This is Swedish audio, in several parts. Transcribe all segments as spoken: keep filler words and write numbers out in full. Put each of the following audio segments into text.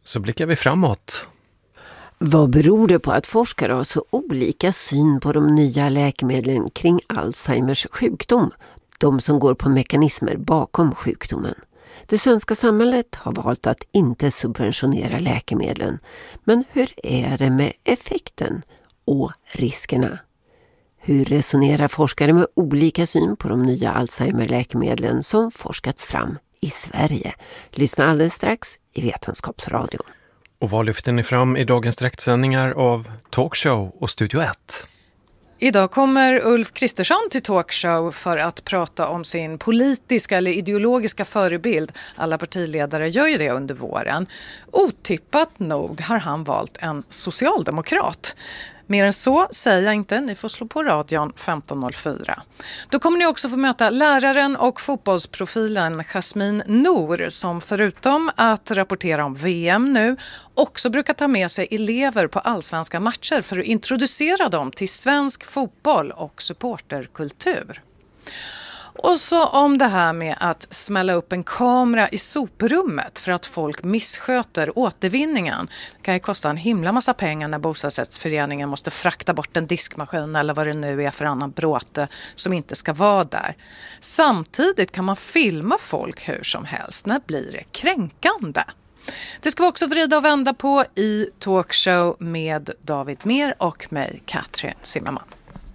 så blickar vi framåt. Vad beror det på att forskare har så olika syn på de nya läkemedlen kring Alzheimers sjukdom? De som går på mekanismer bakom sjukdomen. Det svenska samhället har valt att inte subventionera läkemedlen. Men hur är det med effekten och riskerna? Hur resonerar forskare med olika syn på de nya Alzheimer-läkemedlen som forskats fram i Sverige? Lyssna alldeles strax i Vetenskapsradion. Och vad lyfter ni fram i dagens direktsändningar av Talkshow och Studio ett? Idag kommer Ulf Kristersson till Talkshow för att prata om sin politiska eller ideologiska förebild. Alla partiledare gör ju det under våren. Otippat nog har han valt en socialdemokrat. Mer än så säger jag inte, ni får slå på radion femton noll fyra. Då kommer ni också få möta läraren och fotbollsprofilen Jasmin Nour som förutom att rapportera om V M nu också brukar ta med sig elever på allsvenska matcher för att introducera dem till svensk fotboll och supporterkultur. Och så om det här med att smälla upp en kamera i soprummet för att folk missköter återvinningen. Det kan ju kosta en himla massa pengar när bostadsrättsföreningen måste frakta bort en diskmaskin eller vad det nu är för annan bråte som inte ska vara där. Samtidigt kan man filma folk hur som helst. När blir det kränkande? Det ska vi också vrida och vända på i Talkshow med David Mer och mig, Katrin Zimmerman.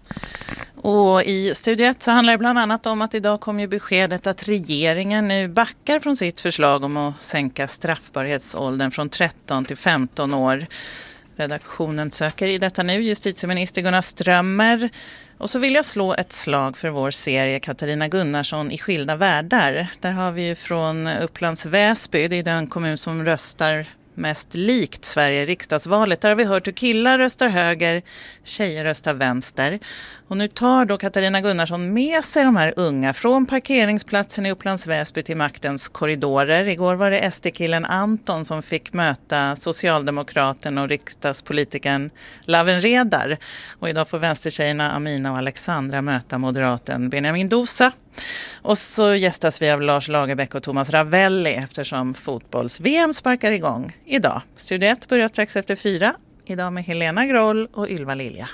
Och i Studio ett så handlar det bland annat om att idag kom ju beskedet att regeringen nu backar från sitt förslag om att sänka straffbarhetsåldern från tretton till femton år. Redaktionen söker i detta nu justitieminister Gunnar Strömmer. Och så vill jag slå ett slag för vår serie Katarina Gunnarsson i skilda världar. Där har vi ju från Upplands Väsby, det är den kommun som röstar mest likt Sverige i riksdagsvalet. Där har vi hört hur killar röstar höger, tjejer röstar vänster. Och nu tar då Katarina Gunnarsson med sig de här unga från parkeringsplatsen i Upplands Väsby till maktens korridorer. Igår var det S D-killen Anton som fick möta socialdemokraten och riksdagspolitikern Laven Redar. Och idag får vänstertjejerna Amina och Alexandra möta moderaten Benjamin Dosa. Och så gästas vi av Lars Lagerbäck och Thomas Ravelli eftersom fotbolls-V M sparkar igång idag. Studio ett börjar strax efter fyra. Idag med Helena Groll och Ylva Lilja.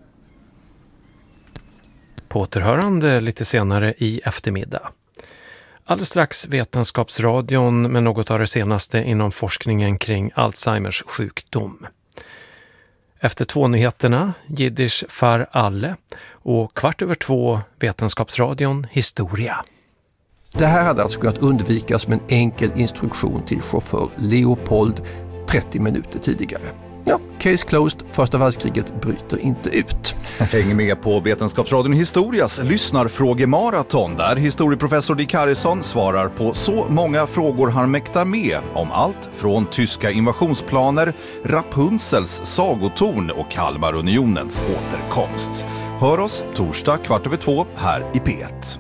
På återhörande lite senare i eftermiddag. Alldeles strax Vetenskapsradion med något av det senaste inom forskningen kring Alzheimers sjukdom. Efter två nyheterna, Jiddisch för alle och kvart över två Vetenskapsradion Historia. Det här hade alltså kunnat undvikas med en enkel instruktion till chaufför Leopold trettio minuter tidigare. Ja, case closed, första världskriget bryter inte ut. Häng med på Vetenskapsradion Historias lyssnarfrågemaraton där historieprofessor Dick Harrison svarar på så många frågor han mäktar med om allt från tyska invasionsplaner, Rapunzels sagotorn och Kalmarunionens återkomst. Hör oss torsdag kvart över två här i P ett.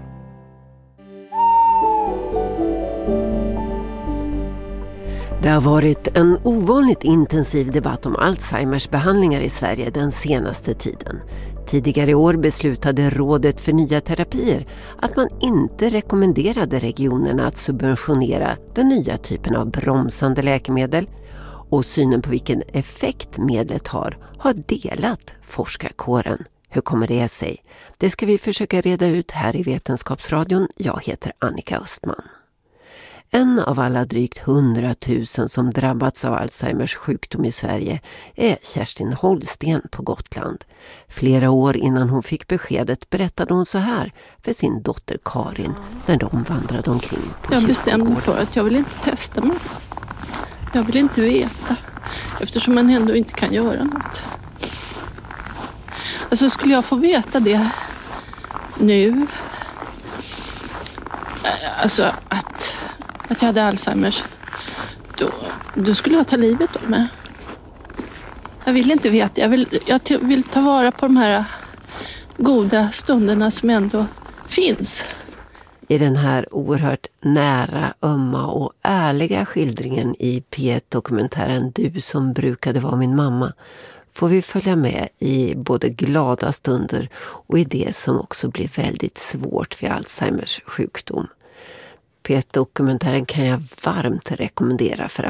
Det har varit en ovanligt intensiv debatt om Alzheimers behandlingar i Sverige den senaste tiden. Tidigare i år beslutade Rådet för nya terapier att man inte rekommenderade regionerna att subventionera den nya typen av bromsande läkemedel och synen på vilken effekt medlet har har delat forskarkåren. Hur kommer det sig? Det ska vi försöka reda ut här i Vetenskapsradion. Jag heter Annika Östman. En av alla drygt hundratusen som drabbats av Alzheimers sjukdom i Sverige är Kerstin Holsten på Gotland. Flera år innan hon fick beskedet berättade hon så här för sin dotter Karin när de vandrade omkring på Jag bestämde mig för att jag vill inte testa mig. Jag vill inte veta eftersom man ändå inte kan göra något. Alltså skulle jag få veta det nu, alltså att att jag hade Alzheimers, då, då skulle jag ta livet av mig. Jag vill inte veta. Jag vill, jag vill ta vara på de här goda stunderna som ändå finns. I den här oerhört nära, ömma och ärliga skildringen i P ett-dokumentären Du som brukade vara min mamma får vi följa med i både glada stunder och i det som också blir väldigt svårt vid Alzheimers sjukdom. P ett-dokumentären kan jag varmt rekommendera för